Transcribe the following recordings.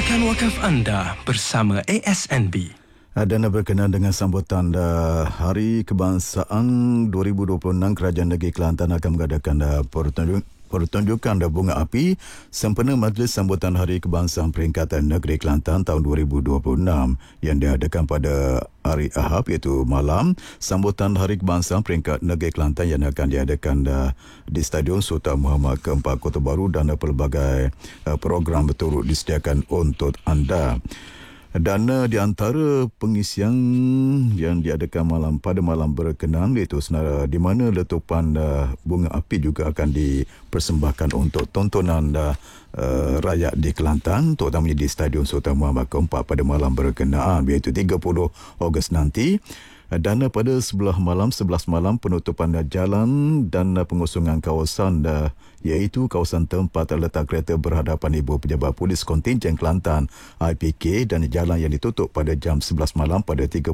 Dapatkan wakaf anda bersama ASNB. Dan berkenaan dengan sambutan Hari Kebangsaan 2026, Kerajaan Negeri Kelantan akan mengadakan pertunjukan bunga api sempena Majlis Sambutan Hari Kebangsaan Peringkatan Negeri Kelantan tahun 2026 yang diadakan pada hari Ahad, iaitu malam. Sambutan Hari Kebangsaan Peringkat Negeri Kelantan yang akan diadakan di Stadion Sultan Muhammad ke-4 Kota Baru, dan pelbagai program berturut disediakan untuk anda. Dana di antara pengisian yang diadakan pada malam berkenaan, iaitu di mana letupan bunga api juga akan dipersembahkan untuk tontonan rakyat di Kelantan, terutamanya di Stadion Sultan Muhammad ke-4 pada malam berkenaan, iaitu 30 Ogos nanti. Dana pada 11 malam penutupan jalan dan pengosongan kawasan, iaitu kawasan tempat letak kereta berhadapan Ibu Pejabat Polis Kontingen Kelantan IPK, dan jalan yang ditutup pada jam 11 malam pada 30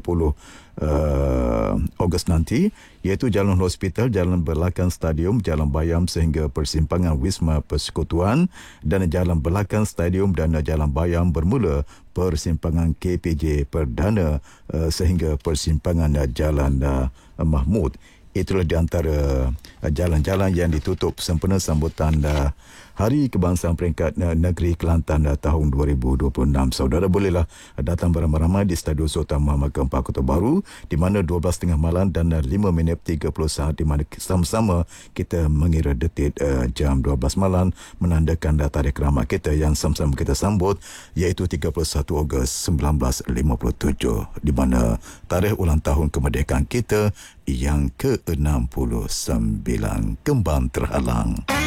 Ogos nanti, iaitu Jalan Hospital, Jalan Belakang Stadium, Jalan Bayam sehingga persimpangan Wisma Persekutuan, dan Jalan Belakang Stadium dan Jalan Bayam bermula persimpangan KPJ Perdana sehingga persimpangan Jalan Mahmud. Itulah di antara jalan-jalan yang ditutup sempena sambutan Hari Kebangsaan Peringkat Negeri Kelantan tahun 2026. Saudara bolehlah datang beramai-ramai di Stadion Sultan Muhammad ke-4 Kota Baru, di mana 12.30 malam dan 5:30 saat, di mana sama-sama kita mengira detik jam 12 malam menandakan tarikh keramat kita yang sama-sama kita sambut, iaitu 31 Ogos 1957, di mana tarikh ulang tahun kemerdekaan kita yang ke-69 kembang terhalang.